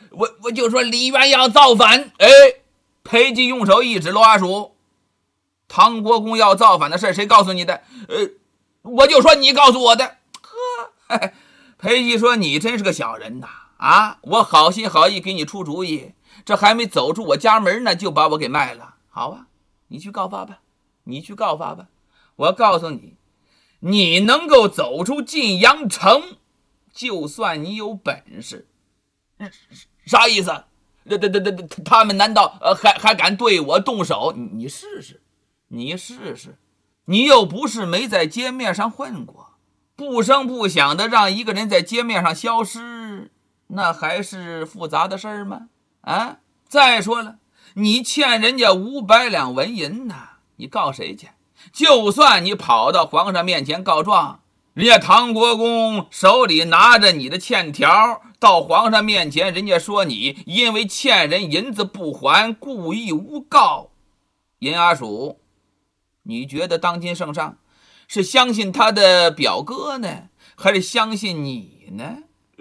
我就说李渊要造反。哎，裴寂用手一指罗阿鼠，唐国公要造反的事谁告诉你的？我就说你告诉我的。呵，裴寂说你真是个小人呐！啊，我好心好意给你出主意，这还没走出我家门呢，就把我给卖了。好啊，你去告发吧，你去告发吧。我告诉你，你能够走出晋阳城，就算你有本事。啥意思？他们难道还敢对我动手？你试试，你试试。你又不是没在街面上混过，不声不响的让一个人在街面上消失，那还是复杂的事儿吗？啊！再说了，你欠人家500两纹银呢，你告谁去？就算你跑到皇上面前告状，人家唐国公手里拿着你的欠条，到皇上面前，人家说你因为欠人银子不还，故意诬告。银阿鼠，你觉得当今圣上是相信他的表哥呢，还是相信你呢？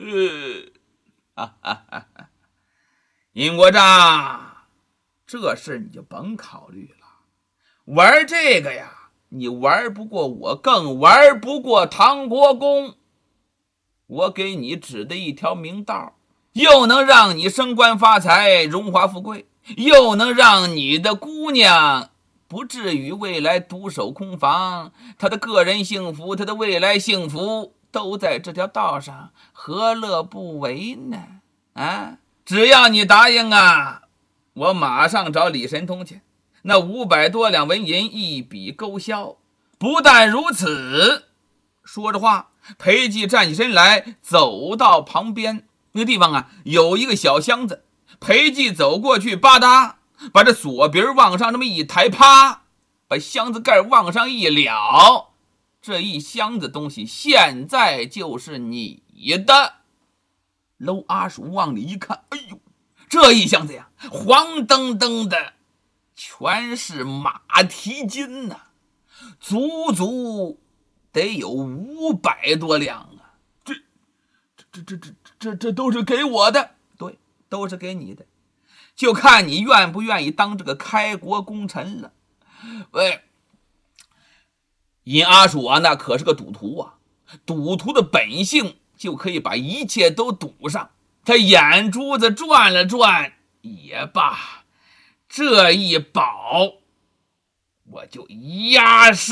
尹国璋，这事你就甭考虑了。玩这个呀，你玩不过我，更玩不过唐国公。我给你指的一条明道，又能让你升官发财、荣华富贵，又能让你的姑娘不至于未来独守空房，她的个人幸福，她的未来幸福都在这条道上，何乐不为呢？啊，只要你答应啊，我马上找李神通去，那500多两纹银一笔勾销。不但如此，说着话，裴寂站起身来，走到旁边那个地方啊，有一个小箱子。裴寂走过去，吧嗒把这锁鼻往上这么一抬，啪，把箱子盖往上一撩，这一箱子东西现在就是你的。娄阿鼠往里一看，哎呦，这一箱子呀，黄澄澄的，全是马蹄金呐，足足得有500多两啊！这都是给我的，对，都是给你的，就看你愿不愿意当这个开国功臣了。喂，尹阿鼠啊，那可是个赌徒啊，赌徒的本性就可以把一切都赌上。他眼珠子转了转也罢，这一宝我就押上。